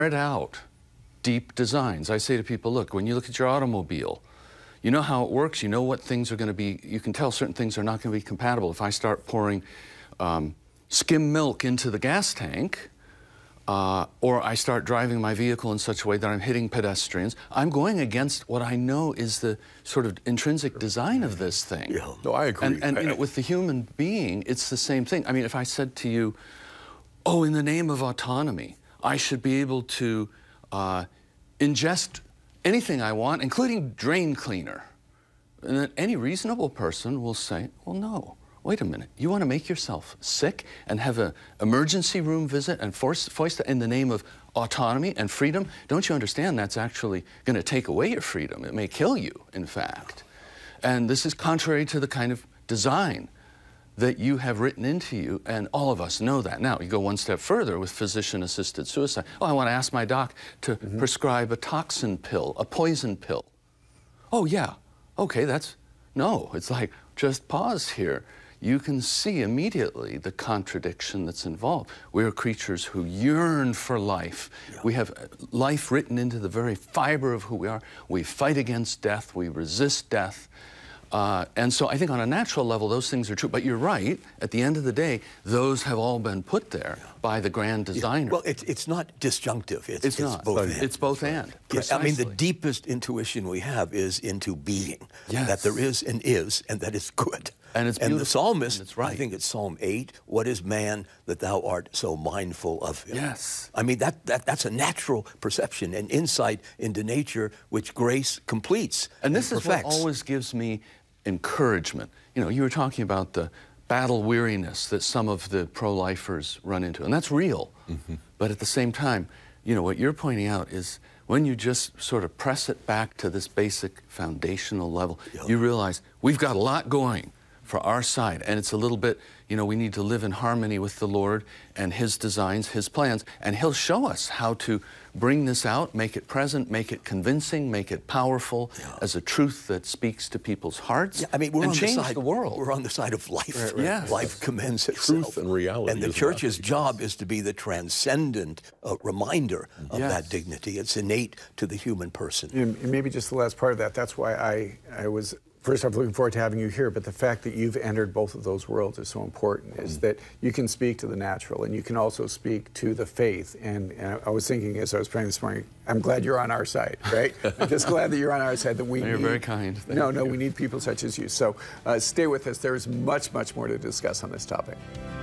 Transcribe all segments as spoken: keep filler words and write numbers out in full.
it out, deep designs. I say to people, look, when you look at your automobile, you know how it works, you know what things are going to be, you can tell certain things are not going to be compatible. If I start pouring um, skim milk into the gas tank, uh, or I start driving my vehicle in such a way that I'm hitting pedestrians, I'm going against what I know is the sort of intrinsic design of this thing. Yeah. No, I agree. And, and I, you know, with the human being, it's the same thing. I mean, if I said to you, oh, in the name of autonomy, I should be able to uh, ingest anything I want, including drain cleaner. And then any reasonable person will say, well, no, wait a minute. You want to make yourself sick and have an emergency room visit and force, foist it in the name of autonomy and freedom? Don't you understand that's actually going to take away your freedom? It may kill you, in fact. And this is contrary to the kind of design that you have written into you, and all of us know that. Now, you go one step further with physician-assisted suicide. Oh, I want to ask my doc to mm-hmm. prescribe a toxin pill, a poison pill. Oh, yeah, okay, that's, no. It's like, just pause here. You can see immediately the contradiction that's involved. We're creatures who yearn for life. Yeah. We have life written into the very fiber of who we are. We fight against death. We resist death. Uh, and so I think on a natural level, those things are true. But you're right. At the end of the day, those have all been put there yeah. by the grand designer. Yeah. Well, it's, it's not disjunctive. It's, it's, it's not. both and. It's both and. Yeah, I mean, the deepest intuition we have is into being. Yes. That there is and is, and that is good. And it's and the psalmist, and it's right. I think it's Psalm eight, what is man that thou art so mindful of him? Yes. I mean, that, that that's a natural perception and insight into nature which grace completes And this and is perfects. what always gives me encouragement. You know, you were talking about the battle weariness that some of the pro-lifers run into, and that's real. Mm-hmm. But at the same time, you know, what you're pointing out is when you just sort of press it back to this basic foundational level, yep. you realize we've got a lot going for our side, and it's a little bit, you know, we need to live in harmony with the Lord and His designs, His plans, and He'll show us how to bring this out, make it present, make it convincing, make it powerful yeah. as a truth that speaks to people's hearts. Yeah, I mean, we're and on change the side. the world. We're on the side of life. Right, right. Yes. Life commends itself. Truth and reality. And the church's job is to be the transcendent uh, reminder of yes. that dignity. It's innate to the human person. And maybe just the last part of that. That's why I I was. First, I'm looking forward to having you here, but the fact that you've entered both of those worlds is so important, is that you can speak to the natural and you can also speak to the faith. And, and I was thinking as I was praying this morning, I'm glad you're on our side, right? I'm just glad that you're on our side, that we You're need, very kind. Thank no, you. no, we need people such as you. So uh, stay with us. There's much, much more to discuss on this topic.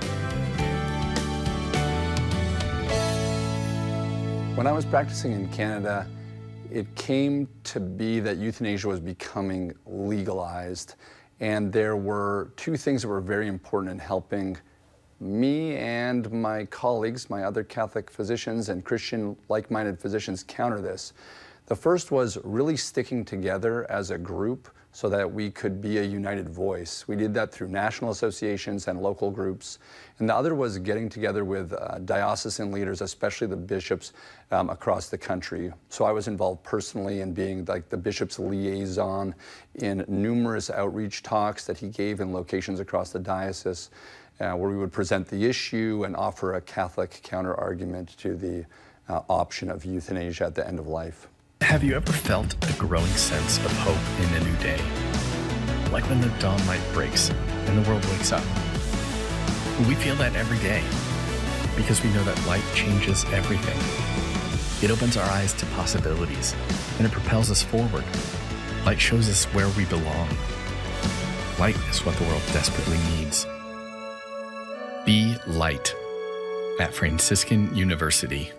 When I was practicing in Canada, it came to be that euthanasia was becoming legalized, and there were two things that were very important in helping me and my colleagues, my other Catholic physicians and Christian like-minded physicians, counter this. The first was really sticking together as a group so that we could be a united voice. We did that through national associations and local groups. And the other was getting together with uh, diocesan leaders, especially the bishops um, across the country. So I was involved personally in being like the bishop's liaison in numerous outreach talks that he gave in locations across the diocese, uh, where we would present the issue and offer a Catholic counter-argument to the uh, option of euthanasia at the end of life. Have you ever felt a growing sense of hope in a new day? Like when the dawn light breaks and the world wakes up. We feel that every day because we know that light changes everything. It opens our eyes to possibilities and it propels us forward. Light shows us where we belong. Light is what the world desperately needs. Be light at Franciscan University.